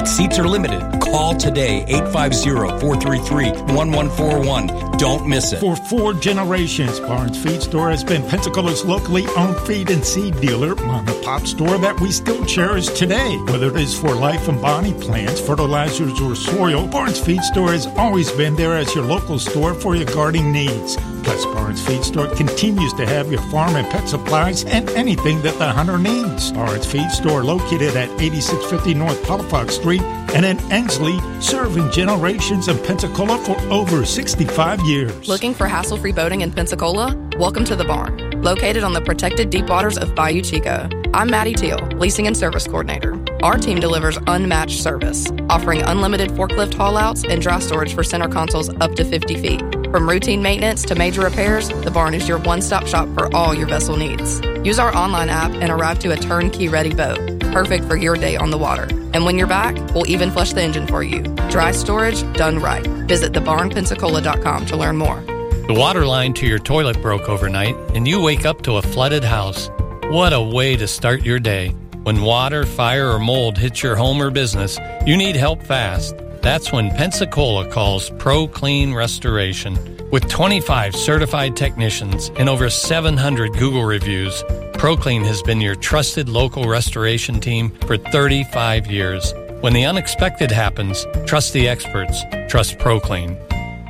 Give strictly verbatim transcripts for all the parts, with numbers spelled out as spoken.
but seats are limited. Call today, eight five zero, four three three, one one four one. Don't miss it. For four generations, Barnes Feed Store has been Pensacola's locally owned feed and seed dealer, mom and pop store that we still cherish today. Whether it is for life and body plants, fertilizers, or soil, Barnes Feed Store has always been there as your local store for your gardening needs. Plus, Barnes Feed Store continues to have your farm and pet supplies and anything that the hunter needs. Barnes Feed Store located at eighty-six fifty North Palafox Street and in Ensley, serving generations in Pensacola for over sixty-five years. Looking for hassle-free boating in Pensacola? Welcome to the Barn, located on the protected deep waters of Bayou Chico. I'm Maddie Teal, Leasing and Service Coordinator. Our team delivers unmatched service, offering unlimited forklift haul-outs and dry storage for center consoles up to fifty feet. From routine maintenance to major repairs, the Barn is your one-stop shop for all your vessel needs. Use our online app and arrive to a turnkey-ready boat, perfect for your day on the water. And when you're back, we'll even flush the engine for you. Dry storage done right. Visit the barn pensacola dot com to learn more. The water line to your toilet broke overnight, and you wake up to a flooded house. What a way to start your day. When water, fire, or mold hits your home or business, you need help fast. That's when Pensacola calls Pro Clean Restoration. With twenty-five certified technicians and over seven hundred Google reviews, ProClean has been your trusted local restoration team for thirty-five years. When the unexpected happens, trust the experts. Trust ProClean.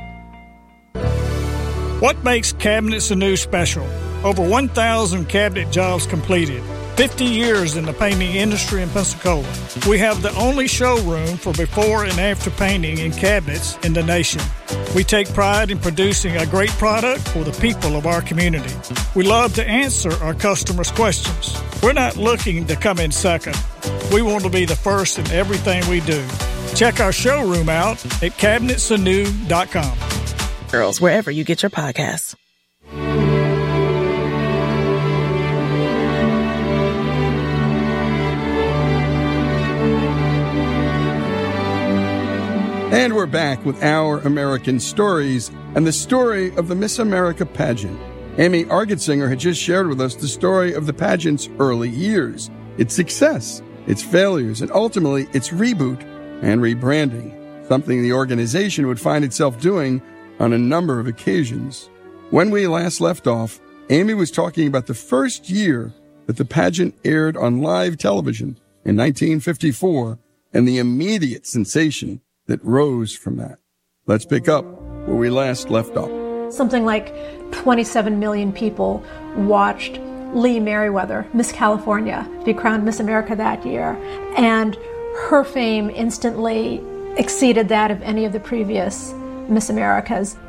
What makes Cabinets Anew special? Over one thousand cabinet jobs completed. fifty years in the painting industry in Pensacola. We have the only showroom for before and after painting in cabinets in the nation. We take pride in producing a great product for the people of our community. We love to answer our customers' questions. We're not looking to come in second. We want to be the first in everything we do. Check our showroom out at cabinets anew dot com. Girls, wherever you get your podcasts. And we're back with Our American Stories and the story of the Miss America pageant. Amy Argetsinger had just shared with us the story of the pageant's early years, its success, its failures, and ultimately its reboot and rebranding, something the organization would find itself doing on a number of occasions. When we last left off, Amy was talking about the first year that the pageant aired on live television in nineteen fifty-four and the immediate sensation that rose from that. Let's pick up where we last left off. Something like twenty-seven million people watched Lee Merriweather, Miss California, be crowned Miss America that year. And her fame instantly exceeded that of any of the previous Miss Americas.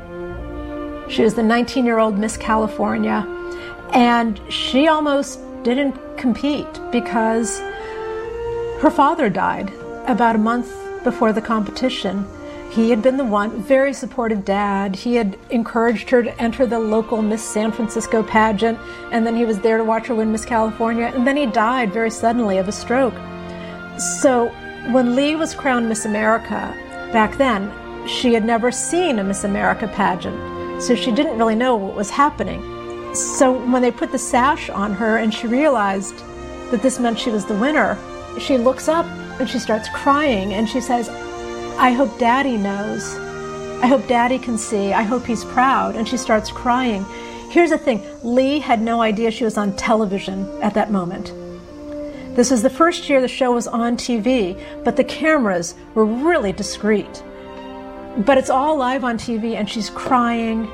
She was the nineteen-year-old Miss California, and she almost didn't compete because her father died about a month before the competition. He had been the one, very supportive dad. He had encouraged her to enter the local Miss San Francisco pageant, and then he was there to watch her win Miss California, and then he died very suddenly of a stroke. So when Lee was crowned Miss America back then, she had never seen a Miss America pageant, so she didn't really know what was happening. So when they put the sash on her and she realized that this meant she was the winner, she looks up and she starts crying, and she says, I hope Daddy knows. I hope Daddy can see. I hope he's proud. And she starts crying. Here's the thing. Lee had no idea she was on television at that moment. This was the first year the show was on T V, but the cameras were really discreet. But it's all live on T V, and she's crying.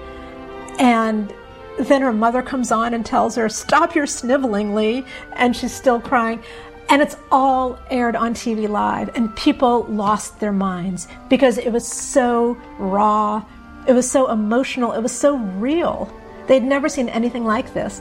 And then her mother comes on and tells her, stop your sniveling, Lee. And she's still crying. And it's all aired on T V live, and people lost their minds because it was so raw, it was so emotional, it was so real. They'd never seen anything like this.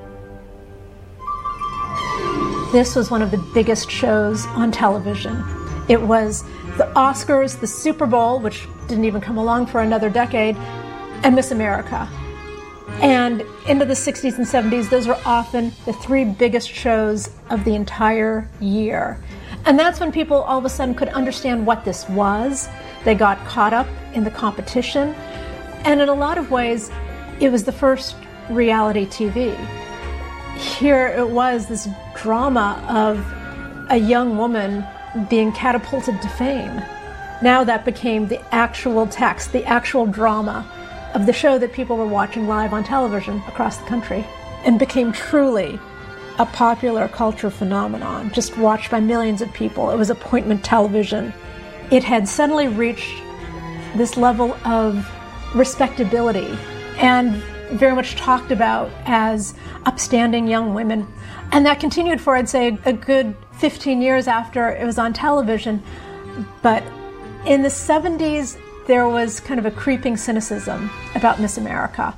This was one of the biggest shows on television. It was the Oscars, the Super Bowl, which didn't even come along for another decade, and Miss America. And into the sixties and seventies, those were often the three biggest shows of the entire year. And that's when people all of a sudden could understand what this was. They got caught up in the competition. And in a lot of ways, it was the first reality T V. Here it was, this drama of a young woman being catapulted to fame. Now that became the actual text, the actual drama of the show that people were watching live on television across the country, and became truly a popular culture phenomenon, just watched by millions of people. It was appointment television. It had suddenly reached this level of respectability and very much talked about as upstanding young women. And that continued for, I'd say, a good fifteen years after it was on television. But in the seventies, there was kind of a creeping cynicism about Miss America.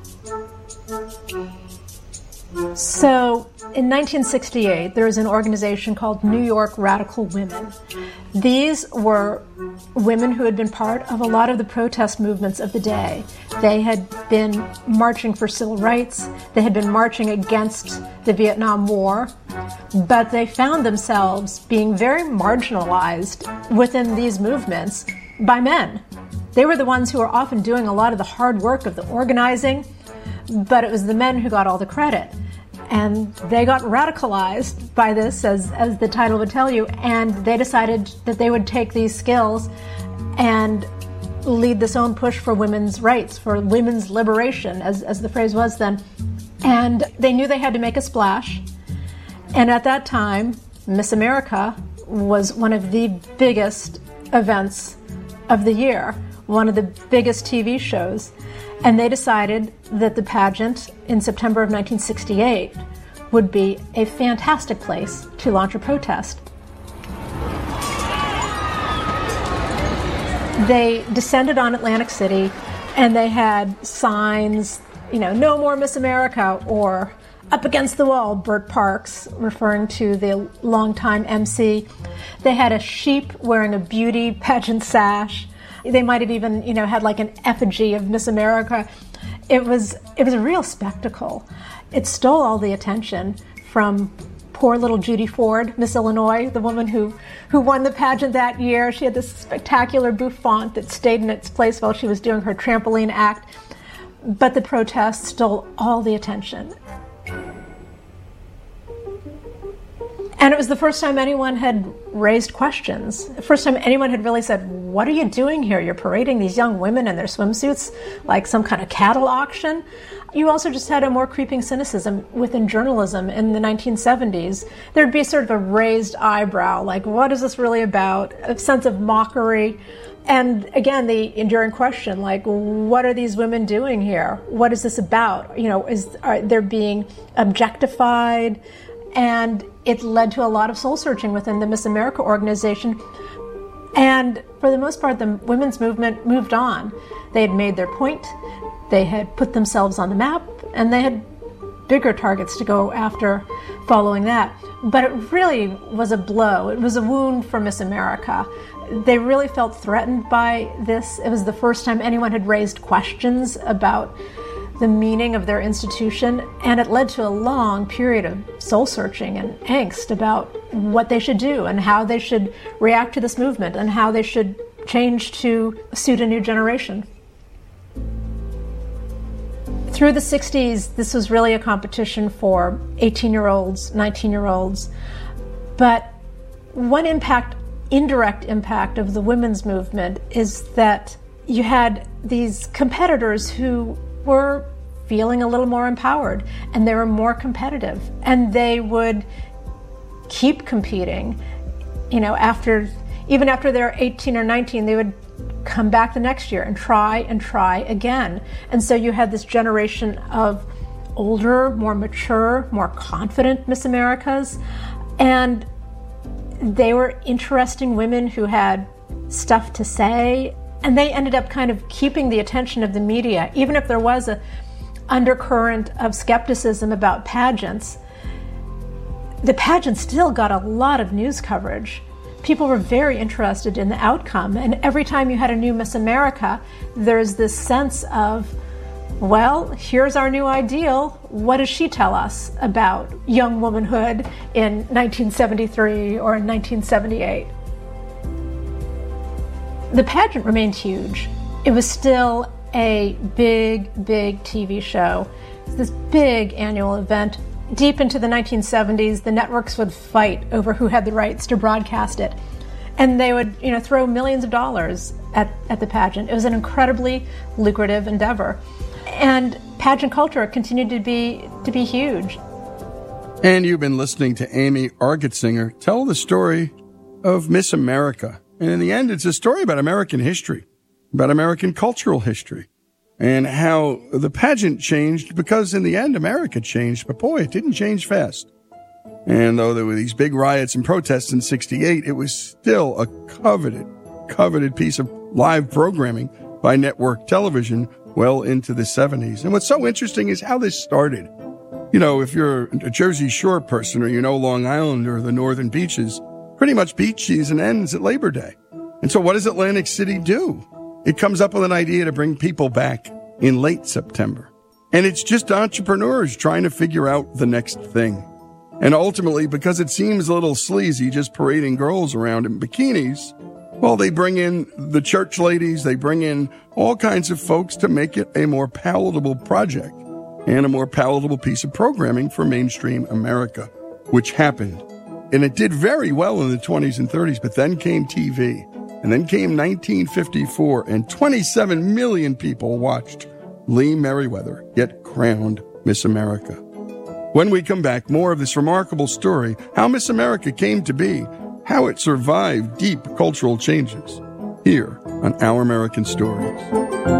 So in nineteen sixty-eight, there was an organization called New York Radical Women. These were women who had been part of a lot of the protest movements of the day. They had been marching for civil rights. They had been marching against the Vietnam War. But they found themselves being very marginalized within these movements by men. They were the ones who were often doing a lot of the hard work of the organizing, but it was the men who got all the credit. And they got radicalized by this, as, as the title would tell you, and they decided that they would take these skills and lead this own push for women's rights, for women's liberation, as, as the phrase was then. And they knew they had to make a splash. And at that time, Miss America was one of the biggest events of the year, one of the biggest T V shows. And they decided that the pageant in September of nineteen sixty-eight would be a fantastic place to launch a protest. They descended on Atlantic City, and they had signs, you know, no more Miss America, or up against the wall, Bert Parks, referring to the longtime M C. They had a sheep wearing a beauty pageant sash. They might have even, you know, had like an effigy of Miss America. It was it was a real spectacle. It stole all the attention from poor little Judy Ford, Miss Illinois, the woman who, who won the pageant that year. She had this spectacular bouffant that stayed in its place while she was doing her trampoline act. But the protest stole all the attention. And it was the first time anyone had raised questions. The first time anyone had really said, what are you doing here? You're parading these young women in their swimsuits like some kind of cattle auction. You also just had a more creeping cynicism within journalism in the nineteen seventies. There'd be sort of a raised eyebrow, like, what is this really about? A sense of mockery. And again, the enduring question, like, what are these women doing here? What is this about? You know, is are they being objectified? And it led to a lot of soul searching within the Miss America organization. And for the most part, the women's movement moved on. They had made their point, they had put themselves on the map, and they had bigger targets to go after following that. But it really was a blow. It was a wound for Miss America. They really felt threatened by this. It was the first time anyone had raised questions about the meaning of their institution, and it led to a long period of soul-searching and angst about what they should do and how they should react to this movement and how they should change to suit a new generation. Through the sixties, this was really a competition for eighteen-year-olds, nineteen-year-olds, but one impact, indirect impact of the women's movement is that you had these competitors who were feeling a little more empowered, and they were more competitive, and they would keep competing. You know, after even after they're eighteen or nineteen, they would come back the next year and try and try again. And so you had this generation of older, more mature, more confident Miss Americas, and they were interesting women who had stuff to say. And they ended up kind of keeping the attention of the media, even if there was a undercurrent of skepticism about pageants. The pageant still got a lot of news coverage. People were very interested in the outcome, and every time you had a new Miss America, there's this sense of, well, here's our new ideal. What does she tell us about young womanhood in nineteen seventy-three or in nineteen seventy-eight? The pageant remained huge. It was still a big, big T V show. This big annual event, deep into the nineteen seventies, the networks would fight over who had the rights to broadcast it. And they would, you know, throw millions of dollars at, at the pageant. It was an incredibly lucrative endeavor. And pageant culture continued to be to be huge. And you've been listening to Amy Argetsinger tell the story of Miss America. And in the end, it's a story about American history, about American cultural history, and how the pageant changed because in the end, America changed. But boy, it didn't change fast. And though there were these big riots and protests in sixty-eight, it was still a coveted, coveted piece of live programming by network television well into the seventies. And what's so interesting is how this started. You know, if you're a Jersey Shore person or you know Long Island or the Northern Beaches, pretty much beach season ends at Labor Day. And so what does Atlantic City do? It comes up with an idea to bring people back in late September. And it's just entrepreneurs trying to figure out the next thing. And ultimately, because it seems a little sleazy just parading girls around in bikinis, well, they bring in the church ladies, they bring in all kinds of folks to make it a more palatable project and a more palatable piece of programming for mainstream America, which happened. And it did very well in the twenties and thirties, but then came T V. And then came nineteen fifty-four, and twenty-seven million people watched Lee Meriwether get crowned Miss America. When we come back, more of this remarkable story, how Miss America came to be, how it survived deep cultural changes, here on Our American Stories.